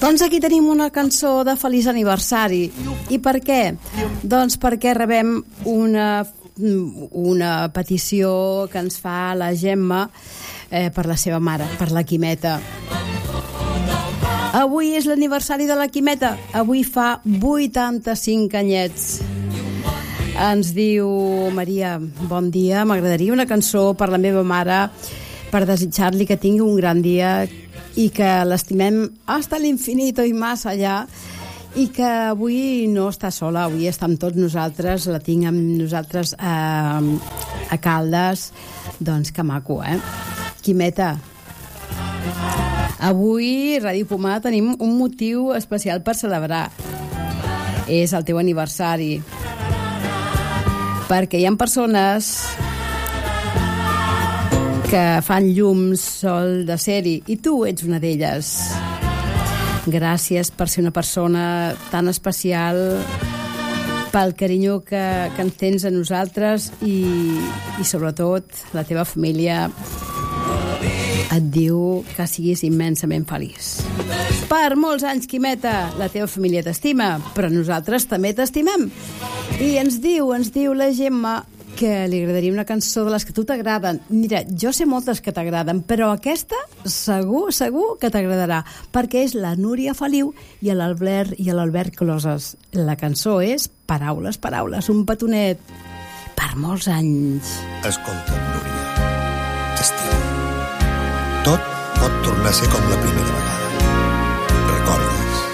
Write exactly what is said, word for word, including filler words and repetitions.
Doncs aquí tenim una cançó de feliç aniversari. I per què? Doncs perquè rebem una, una petició que ens fa la Gemma eh, per la seva mare, per la Quimeta. Avui és l'aniversari de la Quimeta. Avui fa vuitanta-cinc anyets. Ens diu Maria, bon dia, m'agradaria una cançó per la meva mare per desitjar-li que tingui un gran dia i que l'estimem hasta l'infinito i més allà, i que avui no està sola, avui està amb tots nosaltres, la tinc amb nosaltres a, a Caldes. Doncs que maco, eh? Quimeta, avui Ràdio Pomar tenim un motiu especial per celebrar. És el teu aniversari, perquè hi ha persones que fan llums sol de ser-hi, i tu ets una d'elles. Gràcies per ser una persona tan especial, pel carinyo que, que ens tens a nosaltres, i, i sobretot la teva família et diu que siguis immensament feliç. Per molts anys, Quimeta, la teva família t'estima, però nosaltres també t'estimem. I ens diu, ens diu la Gemma que li agradaria una cançó de les que a tu t'agraden. Mira, jo sé moltes que t'agraden, però aquesta segur, segur que t'agradarà, perquè és la Núria Feliu i l'Albert i l'Albert Closes. La cançó és Paraules, paraules, un petonet per molts anys. Escolta, Núria, t'estimo. Tot pot tornar a ser com la primera vegada. Recorda,